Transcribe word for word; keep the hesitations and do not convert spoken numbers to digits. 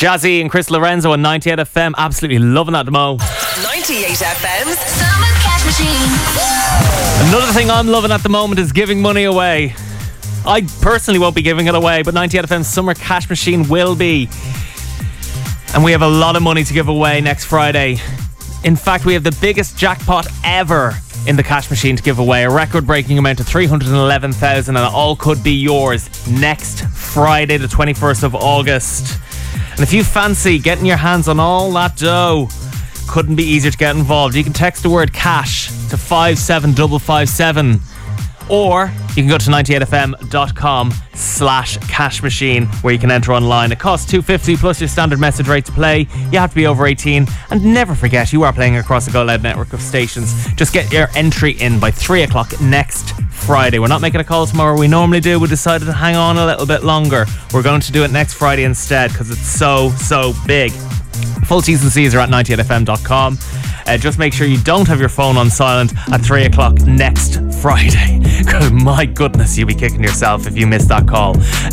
Jazzy and Chris Lorenzo on ninety-eight F M. Absolutely loving that, Mo. ninety-eight F M's Summer Cash Machine. Another thing I'm loving at the moment is giving money away. I personally won't be giving it away, but ninety-eight F M's Summer Cash Machine will be. And we have a lot of money to give away next Friday. In fact, we have the biggest jackpot ever in the cash machine to give away. A record-breaking amount of three hundred eleven thousand, and it all could be yours next Friday, the twenty-first of August. And if you fancy getting your hands on all that dough, couldn't be easier to get involved. You can text the word cash to five seven five five seven, or you can go to ninety-eight f m dot com slash cash machine, where you can enter online. It costs two dollars fifty plus your standard message rate to play. You have to be over eighteen, and never forget you are playing across a Go Loud network of stations. Just get your entry in by three o'clock next Friday. We're not making a call tomorrow. We normally do. We decided to hang on a little bit longer. We're going to do it next Friday instead because it's so so big. Full T's and C's are at ninety-eight f m dot com. Uh, just make sure you don't have your phone on silent at three o'clock next Friday, because my goodness, you'll be kicking yourself if you miss that call.